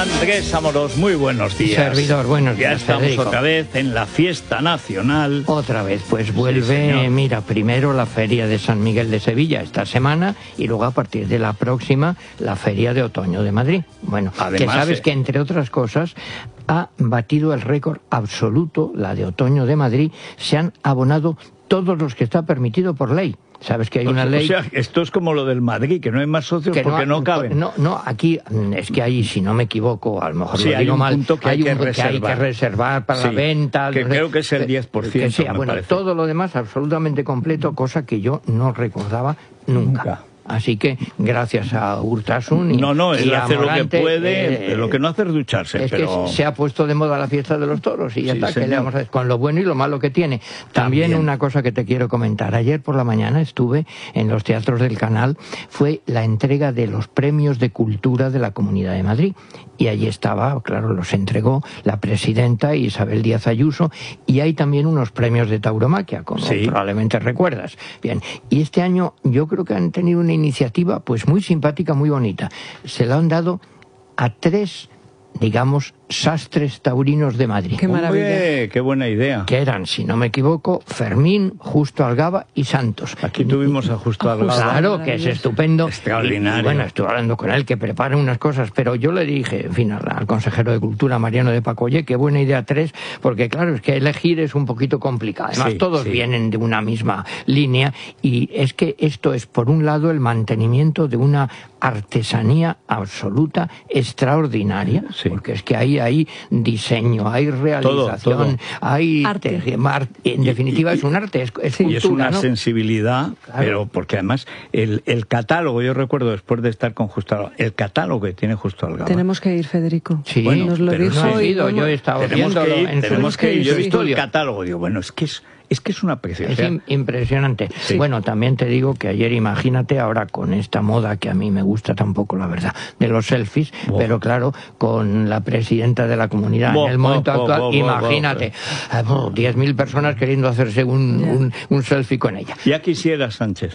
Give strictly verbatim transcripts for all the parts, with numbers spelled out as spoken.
Andrés Amorós, muy buenos días. Servidor, buenos días. Ya estamos Federico. Otra vez en la fiesta nacional. Otra vez, pues vuelve, sí, mira, primero la Feria de San Miguel de Sevilla esta semana y luego a partir de la próxima la Feria de Otoño de Madrid. Bueno, Además, que sabes eh... que entre otras cosas ha batido el récord absoluto, la de Otoño de Madrid, se han abonado todos los que está permitido por ley. Sabes que hay una o ley... O sea, esto es como lo del Madrid, que no hay más socios que porque no, no caben. No, no, aquí es que hay, si no me equivoco, a lo mejor sí, lo digo hay un mal, punto que hay, hay que, un, que hay que reservar para sí, la venta. Que creo que es el diez por ciento, que sea, me bueno, parece. todo lo demás absolutamente completo, cosa que yo no recordaba nunca. nunca. Así que gracias a Urtasun y No, no, él y hace Morante, lo que puede, eh, lo que no hace es ducharse. Es pero... que se ha puesto de moda la fiesta de los toros y ya sí, está, señor. que le vamos a decir, con lo bueno y lo malo que tiene. También, También una cosa que te quiero comentar. Ayer por la mañana estuve en los teatros del Canal, fue la entrega de los premios de cultura de la Comunidad de Madrid. Y allí estaba, claro, los entregó la presidenta Isabel Díaz Ayuso, y hay también unos premios de tauromaquia, como sí. probablemente recuerdas. Bien, y este año yo creo que han tenido una iniciativa pues muy simpática, muy bonita. Se la han dado a tres, digamos, sastres taurinos de Madrid. ¡Qué maravilla! Hombre, ¡qué buena idea! Que eran, si no me equivoco, Fermín, Justo Algaba y Santos. Aquí tuvimos a Justo Algaba. Claro, que es estupendo. Extraordinario. Y, y bueno, estuve hablando con él, que prepara unas cosas, pero yo le dije, en fin, al, al consejero de Cultura, Mariano de Paco, oye, qué buena idea tres, porque claro, es que elegir es un poquito complicado. Además, sí, todos sí. vienen de una misma línea, y es que esto es, por un lado, el mantenimiento de una artesanía absoluta, extraordinaria, sí. porque es que ahí hay diseño, hay realización, todo, todo. hay arte. Te, en definitiva y, es un arte, es, es cultura, y es una ¿no? sensibilidad, claro. pero porque además el, el catálogo, yo recuerdo después de estar con Justo Algaba, el catálogo que tiene Justo Algaba. Tenemos que ir, Federico. Sí, bueno, nos lo dijo no y ido, yo he estado viéndolo que ir, en tenemos que ir, yo he visto estudio. el catálogo, digo, bueno, es que es Es que es una preciosidad. Es impresionante. Sí. Bueno, también te digo que ayer, imagínate, ahora con esta moda que a mí me gusta tampoco, la verdad, de los selfies, wow. pero claro, con la presidenta de la comunidad wow, en el momento wow, actual, wow, imagínate, wow. diez mil personas queriendo hacerse un, un, un selfie con ella. Ya quisiera, Sánchez.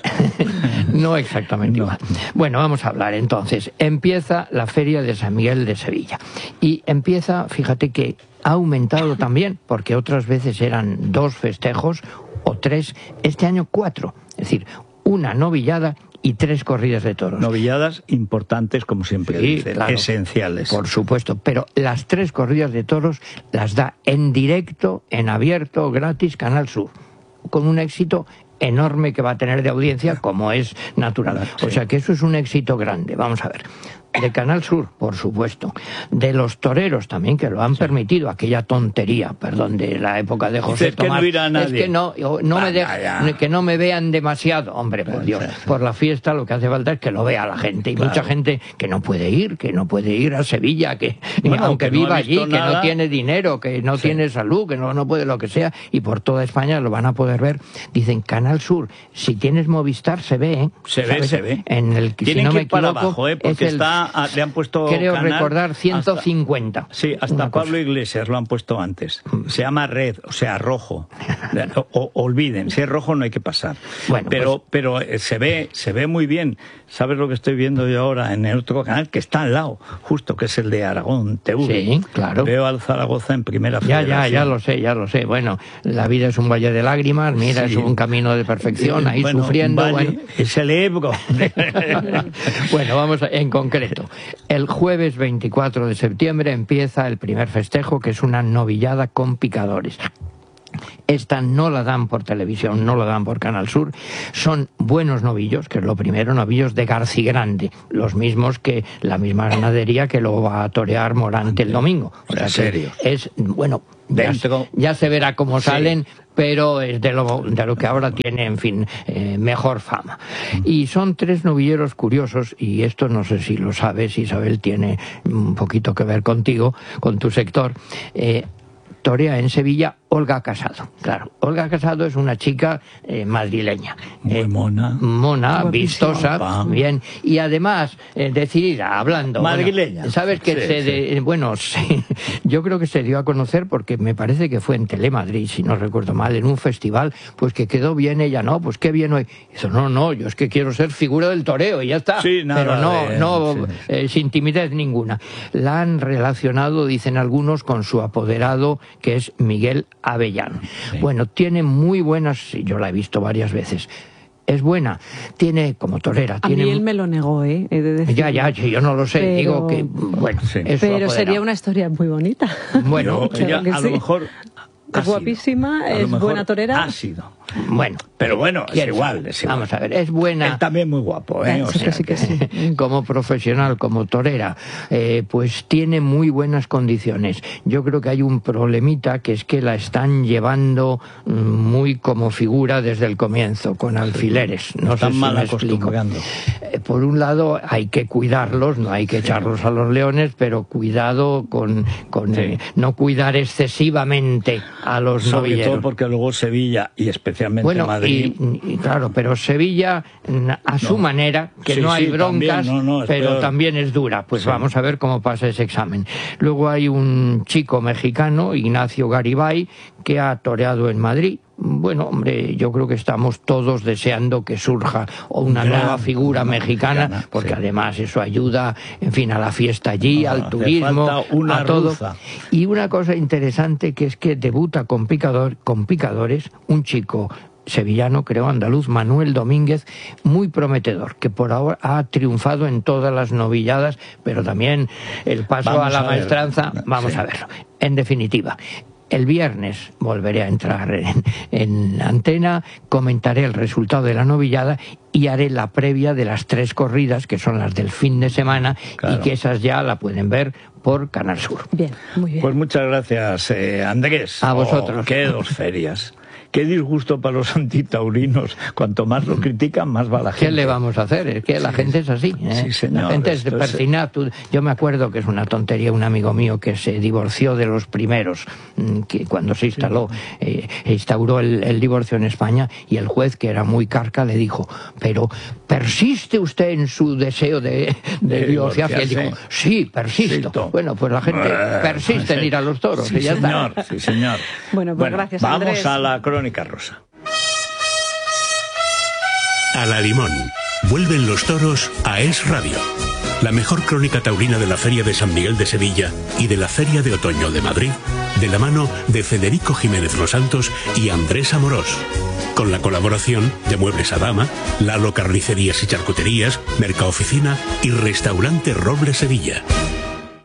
No exactamente no. igual. Bueno, vamos a hablar entonces. Empieza la Feria de San Miguel de Sevilla. Y empieza, fíjate que ha aumentado también, porque otras veces eran dos festejos o tres, este año cuatro, es decir, una novillada y tres corridas de toros. Novilladas importantes, como siempre sí, dicen, claro, esenciales. Por supuesto, pero las tres corridas de toros las da en directo, en abierto, gratis, Canal Sur, con un éxito enorme que va a tener de audiencia, como es natural. Sí. O sea que eso es un éxito grande. Vamos a ver. De Canal Sur, por supuesto. De los toreros también, que lo han sí. permitido. Aquella tontería, perdón, de la época de José Dices Tomás. Que no irá nadie. Es que no, no me de, que no me vean demasiado. Hombre, por Dios, por la fiesta lo que hace falta es que lo vea la gente. Y claro. mucha gente que no puede ir, que no puede ir a Sevilla, que bueno, aunque que viva no allí, nada. que no tiene dinero, que no sí. tiene salud, que no, no puede lo que sea, y por toda España lo van a poder ver. Dicen, Canal Sur, si tienes Movistar, se ve, ¿eh? Se ve, se ve. En el, Tienen si no que me ir para equivoco, abajo, ¿eh? Porque el, está... le han puesto creo canal recordar ciento cincuenta. Hasta, sí, hasta Pablo Iglesias lo han puesto antes. Se llama Red, o sea, rojo. O, o, olviden, si es rojo no hay que pasar. Bueno, pero pues, pero se ve se ve muy bien. ¿Sabes lo que estoy viendo yo ahora en el otro canal que está al lado, justo, que es el de Aragón T V? Sí, claro. Veo al Zaragoza en primera ya, federación. Ya, ya lo sé, ya lo sé. Bueno, la vida es un valle de lágrimas, mira, sí. es un camino de perfección, ahí bueno, sufriendo. Vale, bueno. Es el Ebro. Bueno, vamos a, en concreto. El jueves veinticuatro de septiembre empieza el primer festejo, que es una novillada con picadores. Esta no la dan por televisión, no la dan por Canal Sur. Son buenos novillos, que es lo primero, novillos de Garcigrande, los mismos que la misma ganadería que lo va a torear Morante el domingo. O sea, serio. Es, bueno, ya, ya se verá cómo salen, sí. pero es de lo, de lo que ahora tiene, en fin, eh, mejor fama. Y son tres novilleros curiosos, y esto no sé si lo sabes, Isabel, tiene un poquito que ver contigo, con tu sector. Eh, torea en Sevilla Olga Casado. Claro, Olga Casado es una chica eh, madrileña. Muy eh, mona. Mona, Guapísima. vistosa, Guapa. bien. Y además, eh, decidida, hablando. Madrileña. Bueno, ¿sabes que Sí, se sí. de- bueno, sí, yo creo que se dio a conocer porque me parece que fue en Telemadrid, si no recuerdo mal, en un festival, pues que quedó bien ella, ¿no? Pues qué bien hoy. Dice, no, no, yo es que quiero ser figura del toreo y ya está. Sí, nada Pero no, de- no, sí. eh, sin timidez ninguna. La han relacionado, dicen algunos, con su apoderado, que es Miguel Avellano. Sí. Bueno, tiene muy buenas, yo la he visto varias veces. Es buena, tiene como torera. A tiene, mí él me lo negó, ¿eh? He de decir. Ya, ya, sí, yo no lo sé, Pero- digo que, bueno, Sí. es su Pero apoderado. sería una historia muy bonita. Bueno, Yo- claro ella que a sí. lo mejor ha Es guapísima, sido. A lo es mejor buena torera. Ha sido. bueno. Pero bueno, es ¿Quién igual, sabe? es igual. Vamos a ver, es buena. Él también muy guapo, ¿eh? Eh, O sí, sea que sí, que sí. Como profesional, como torera, eh, pues tiene muy buenas condiciones. Yo creo que hay un problemita, que es que la están llevando mm, muy como figura desde el comienzo, con alfileres. No Están sé si mal me explico. acostumbrando. Eh, Por un lado, hay que cuidarlos, no hay que echarlos a los leones, pero cuidado con, con Sí. eh, no cuidar excesivamente a los Sobre novilleros. todo porque luego Sevilla y especialmente Bueno, Madrid. y, y claro, pero Sevilla mm, a su No. manera, que Sí, no hay sí, broncas, también, no, no, es pero peor. también es dura. Pues Sí. vamos a ver cómo pasa ese examen. Luego hay un chico mexicano, Ignacio Garibay, que ha toreado en Madrid. Bueno, hombre, yo creo que estamos todos deseando que surja una Gran nueva figura mexicana, mexicana, porque sí. además eso ayuda, en fin, a la fiesta allí, Ah, al hace turismo, falta una a todo. ruza. Y una cosa interesante, que es que debuta con, picador, con picadores un chico sevillano, creo andaluz, Manuel Domínguez, muy prometedor, que por ahora ha triunfado en todas las novilladas, pero también el paso Vamos a la a ver. maestranza, vamos Sí. a verlo. En definitiva, el viernes volveré a entrar en, en antena, comentaré el resultado de la novillada y haré la previa de las tres corridas, que son las del fin de semana, Claro. y que esas ya la pueden ver por Canal Sur. Bien, muy bien. Pues muchas gracias, eh, Andrés. A vosotros. Oh, qué dos ferias. Qué disgusto para los antitaurinos. Cuanto más lo critican, más va la gente. ¿Qué le vamos a hacer? Es que la gente es así. ¿eh? Sí, señor, La gente es esto de es- pertinaz. Tú- Yo me acuerdo que es una tontería, un amigo mío que se divorció de los primeros, mm, que cuando se instaló, eh, instauró el, el divorcio en España, y el juez, que era muy carca, le dijo, pero ¿persiste usted en su deseo de, de De divorciarse? Y él divorciarse. dijo, sí, persisto. Persisto. Bueno, pues la gente Eh, persiste en ir a los toros. Sí, y ya señor, está. sí, señor. Bueno, pues gracias, Vamos Andrés. a la crónica rosa. A la Limón. Vuelven los toros a Es Radio. La mejor crónica taurina de la Feria de San Miguel de Sevilla y de la Feria de Otoño de Madrid, de la mano de Federico Jiménez Los Santos y Andrés Amorós. Con la colaboración de Muebles Adama, Lalo Carnicerías y Charcuterías, Mercaoficina y Restaurante Roble Sevilla.